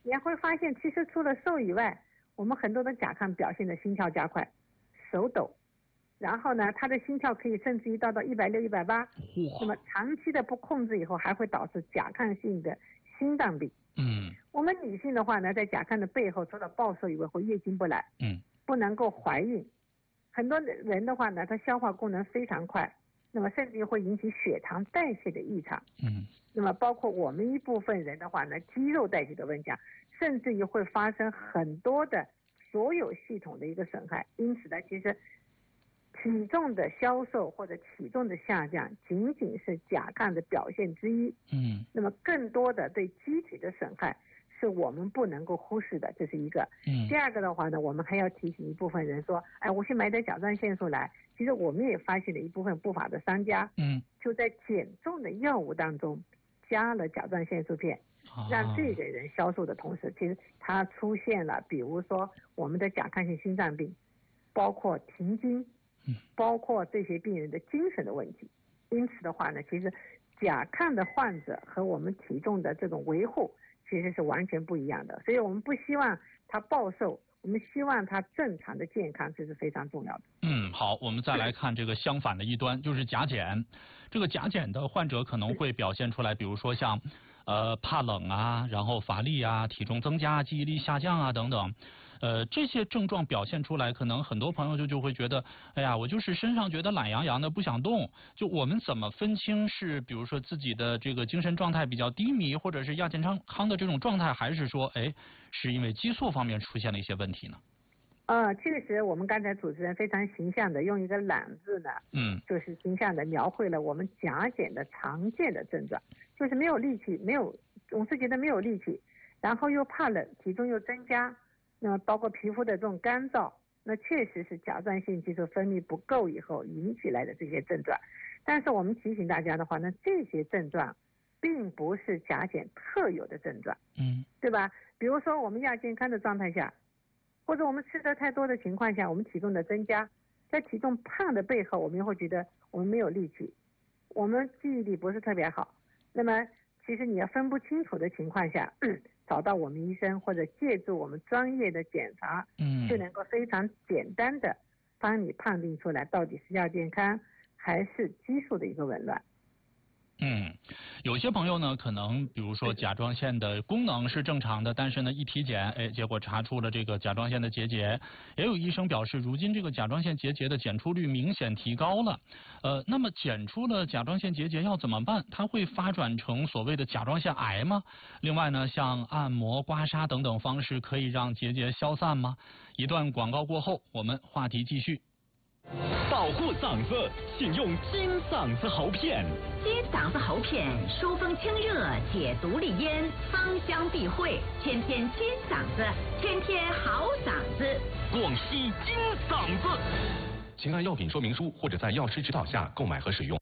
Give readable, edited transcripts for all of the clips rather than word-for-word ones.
也会发现，其实除了瘦以外，我们很多的甲亢表现的心跳加快、手抖，然后呢，他的心跳可以甚至于到160、180，那么长期的不控制以后，还会导致甲亢性的心脏病。我们女性的话呢，在甲亢的背后，除了暴瘦以外，会月经不来，不能够怀孕。很多人的话呢，他消化功能非常快，那么甚至于会引起血糖代谢的异常。那么包括我们一部分人的话呢，肌肉代谢的问题，甚至于会发生很多的所有系统的一个损害。因此呢，其实体重的消瘦或者体重的下降，仅仅是甲亢的表现之一。那么更多的对机体的损害是我们不能够忽视的，这是一个。第二个的话呢，我们还要提醒一部分人说，哎，我去买点甲状腺素来。其实我们也发现了一部分不法的商家，就在减重的药物当中加了甲状腺素片，让这个人消瘦的同时，其实他出现了，比如说我们的甲亢性心脏病，包括停经，包括这些病人的精神的问题。因此的话呢，其实甲亢的患者和我们体重的这种维护其实是完全不一样的，所以我们不希望他暴瘦，我们希望他正常的健康，这是非常重要的。 好，我们再来看这个相反的一端，就是甲减。这个甲减的患者可能会表现出来，比如说像怕冷啊，然后乏力啊，体重增加，记忆力下降啊等等。这些症状表现出来，可能很多朋友就会觉得，哎呀，我就是身上觉得懒洋洋的，不想动。就我们怎么分清是，比如说自己的这个精神状态比较低迷，或者是亚健康的这种状态，还是说，哎，是因为激素方面出现了一些问题呢？ 确实，我们刚才主持人非常形象的用一个懒字呢，就是形象的描绘了我们甲减的常见的症状，就是没有力气，总是觉得没有力气，然后又怕冷，体重又增加，那么包括皮肤的这种干燥，那确实是甲状腺激素分泌不够以后引起来的这些症状。但是我们提醒大家的话呢，这些症状并不是甲减特有的症状，对吧？比如说我们亚健康的状态下，或者我们吃的太多的情况下，我们体重的增加，在体重胖的背后，我们也会觉得我们没有力气，我们记忆力不是特别好。那么其实你要分不清楚的情况下，找到我们医生或者借助我们专业的检查，就能够非常简单的帮你判定出来到底是亚健康还是激素的一个紊乱。 有些朋友呢，可能比如说甲状腺的功能是正常的，但是呢一体检，结果查出了这个甲状腺的结节。也有医生表示，如今这个甲状腺结节的检出率明显提高了。那么检出了甲状腺结节要怎么办？它会发展成所谓的甲状腺癌吗？另外呢，像按摩、刮痧等等方式可以让结节消散吗？一段广告过后，我们话题继续。 保护嗓子，请用金嗓子喉片。 金嗓子喉片疏风清热，解毒利咽，芳香避秽，天天金嗓子，天天好嗓子。 广西金嗓子，请按药品说明书或者在药师指导下购买和使用。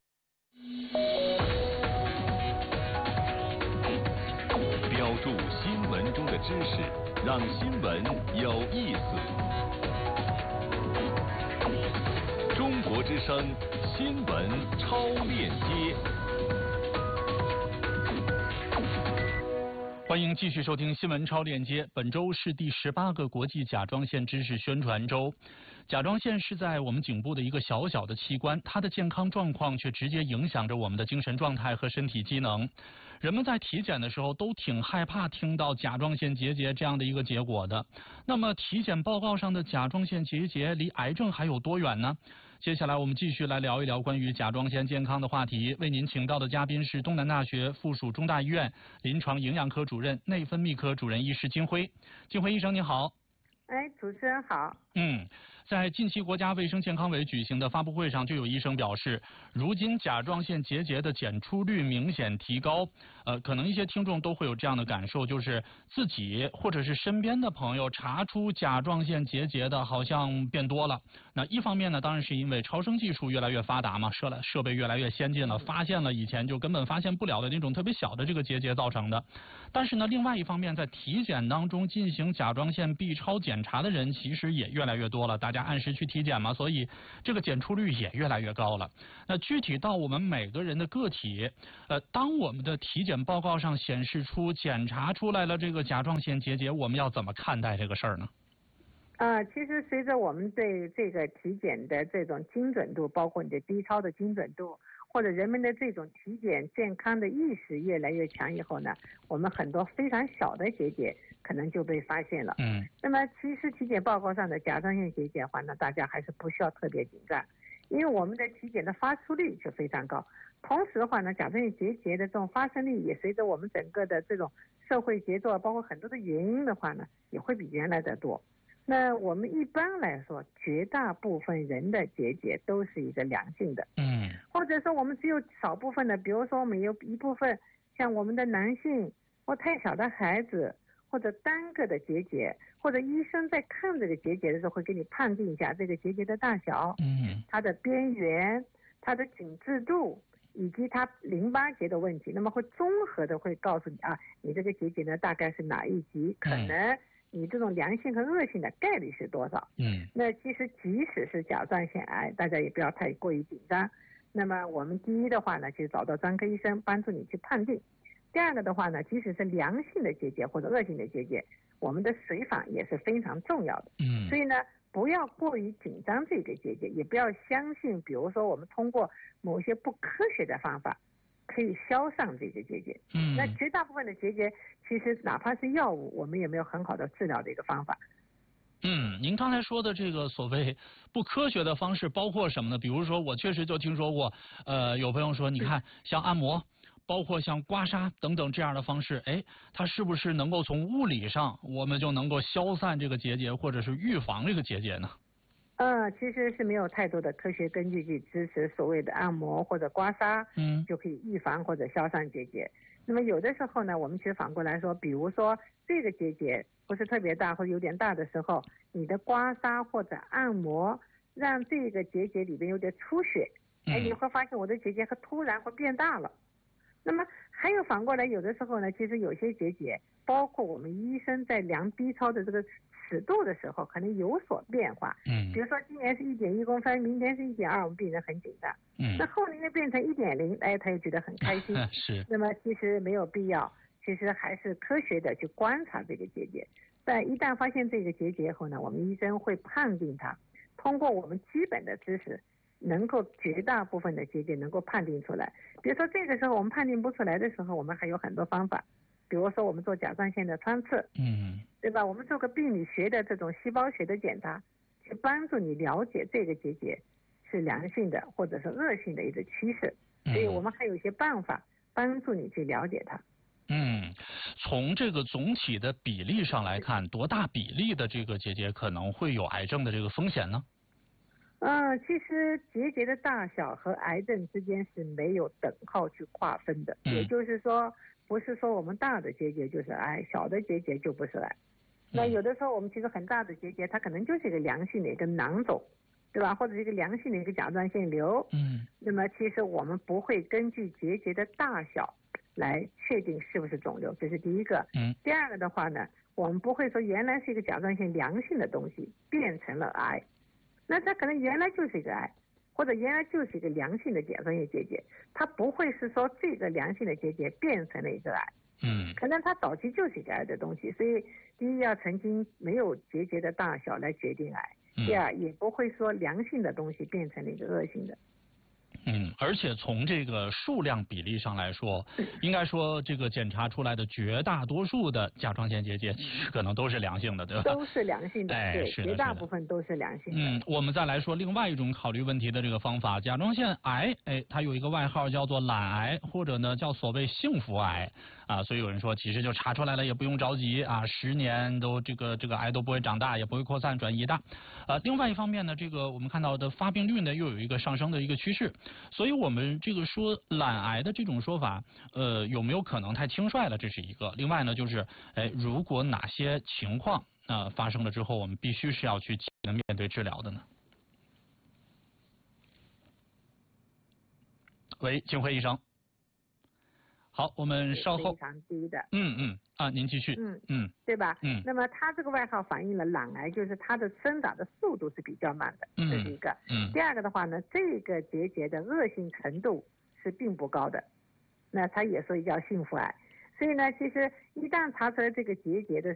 标注新闻中的知识，让新闻有意思。中国之声新闻超链接， 欢迎继续收听新闻超链接。本周是第18个国际甲状腺知识宣传周。甲状腺是在我们颈部的一个小小的器官，它的健康状况却直接影响着我们的精神状态和身体机能。人们在体检的时候都挺害怕听到甲状腺结节这样的一个结果的。那么体检报告上的甲状腺结节离癌症还有多远呢？接下来我们继续来聊一聊关于甲状腺健康的话题。为您请到的嘉宾是东南大学附属中大医院临床营养科主任、内分泌科主任医师金辉。金辉医生你好。 主持人好。 在近期国家卫生健康委举行的发布会上，就有医生表示，如今甲状腺结节的检出率明显提高。可能一些听众都会有这样的感受，就是自己或者是身边的朋友查出甲状腺结节的好像变多了。那一方面呢，当然是因为超声技术越来越发达嘛，设备越来越先进了，发现了以前就根本发现不了的那种特别小的这个结节造成的。但是呢，另外一方面，在体检当中进行甲状腺 B 超检查的人其实也越来越多了，大家家按时去体检嘛，所以这个检出率也越来越高了。那具体到我们每个人的个体，当我们的体检报告上显示出检查出来了这个甲状腺结节，我们要怎么看待这个事儿呢？ 其实随着我们对这个体检的这种精准度，包括你的 B 超的精准度，或者人们的这种体检健康的意识越来越强以后呢，我们很多非常小的结节可能就被发现了。那么其实体检报告上的甲状腺结节的话呢，大家还是不需要特别紧张，因为我们的体检的发出率就非常高。同时的话呢，甲状腺结节的这种发生率也随着我们整个的这种社会节奏，包括很多的原因的话呢，也会比原来的多。那我们一般来说，绝大部分人的结节都是一个良性的，或者说我们只有少部分的，比如说我们有一部分像我们的男性或太小的孩子，或者单个的结节，或者医生在看这个结节的时候会给你判定一下这个结节的大小，它的边缘、它的紧致度以及它淋巴结的问题，那么会综合的会告诉你啊，你这个结节呢大概是哪一级，可能你这种良性和恶性的概率是多少？那其实即使是甲状腺癌，大家也不要太过于紧张。那么我们第一的话呢，就是找到专科医生帮助你去判定。第二个的话呢，即使是良性的结节或者恶性的结节，我们的随访也是非常重要的。所以呢，不要过于紧张这个结节，也不要相信，比如说我们通过某些不科学的方法可以消上这个结节。那绝大部分的结节，其实哪怕是药物，我们也没有很好的治疗的一个方法。 您刚才说的这个所谓不科学的方式包括什么呢？比如说我确实就听说过，有朋友说，你看像按摩，包括像刮痧等等这样的方式，它是不是能够从物理上我们就能够消散这个结节，或者是预防这个结节呢？ 其实是没有太多的科学根据去支持所谓的按摩或者刮痧，就可以预防或者消散结节。那么有的时候呢，我们其实反过来说，比如说这个结节不是特别大或者有点大的时候，你的刮痧或者按摩让这个结节里边有点出血，你会发现我的结节突然会变大了。那么还有反过来，有的时候呢，其实有些结节，包括我们医生在量 B 超的这个尺度的时候，可能有所变化。比如说今年是1.1公分，明天是1.2，我们病人很紧张。那后年就变成1.0，他又觉得很开心。 是。 那么其实没有必要，其实还是科学的去观察这个结节。但一旦发现这个结节后呢，我们医生会判定它，通过我们基本的知识，能够绝大部分的结节能够判定出来。比如说这个时候我们判定不出来的时候，我们还有很多方法，比如说我们做甲状腺的穿刺，对吧？我们做个病理学的这种细胞学的检查，去帮助你了解这个结节是良性的或者是恶性的一个趋势。所以我们还有一些办法帮助你去了解它。 从这个总体的比例上来看，多大比例的这个结节可能会有癌症的这个风险呢？ 其实结节的大小和癌症之间是没有等号去划分的，也就是说，不是说我们大的结节就是癌，小的结节就不是癌。那有的时候我们其实很大的结节，它可能就是一个良性的一个囊肿，对吧？或者是一个良性的一个甲状腺瘤。那么其实我们不会根据结节的大小来确定是不是肿瘤，这是第一个。第二个的话呢，我们不会说原来是一个甲状腺良性的东西变成了癌。那它可能原来就是一个癌，或者原来就是一个良性的甲状腺结节，它不会是说这个良性的结节变成了一个癌。可能它早期就是一个癌的东西，所以第一要曾经没有结节的大小来决定癌，第二也不会说良性的东西变成了一个恶性的。 而且从这个数量比例上来说，应该说这个检查出来的绝大多数的甲状腺结节其实可能都是良性的，对吧？ 都是良性的，对，绝大部分都是良性的。 我们再来说另外一种考虑问题的这个方法，甲状腺癌，它有一个外号叫做懒癌，或者呢叫所谓幸福癌啊，所以有人说其实就查出来了也不用着急啊，10年都这个癌都不会长大，也不会扩散转移的。另外一方面呢，这个我们看到的发病率呢又有一个上升的一个趋势。所以我们这个说懒癌的这种说法，有没有可能太轻率了？这是一个。另外呢，就是如果哪些情况发生了之后，我们必须是要去面对治疗的呢？喂，金辉医生。 好，我们稍后非常低的。 您继续。 对吧？那么它这个外号反映了卵癌就是它的生长的速度是比较慢的，这是一个。第二个的话呢，这个结节的恶性程度是并不高的，那它也所以叫幸福癌。所以呢，其实一旦查出来这个结节的